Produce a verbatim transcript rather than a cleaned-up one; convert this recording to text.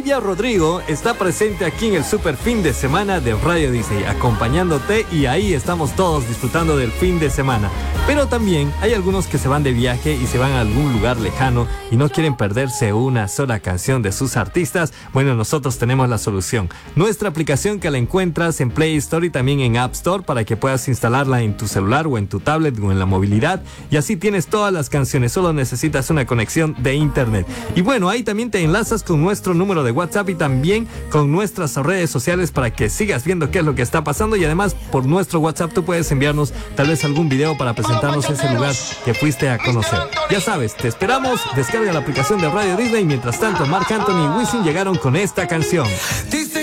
Olivia Rodrigo está presente aquí en el super fin de semana de Radio Disney, acompañándote, y ahí estamos todos disfrutando del fin de semana. Pero también hay algunos que se van de viaje y se van a algún lugar lejano y no quieren perderse una sola canción de sus artistas. Bueno, nosotros tenemos la solución. Nuestra aplicación, que la encuentras en Play Store y también en App Store, para que puedas instalarla en tu celular o en tu tablet o en la movilidad, y así tienes todas las canciones. Solo necesitas una conexión de internet. Y bueno, ahí también te enlazas con nuestro número de WhatsApp y también con nuestras redes sociales para que sigas viendo qué es lo que está pasando. Y además, por nuestro WhatsApp tú puedes enviarnos tal vez algún video para presentarnos ese lugar que fuiste a conocer. Ya sabes, te esperamos. Descarga la aplicación de Radio Disney. Mientras tanto, Marc Anthony y Wisin llegaron con esta canción.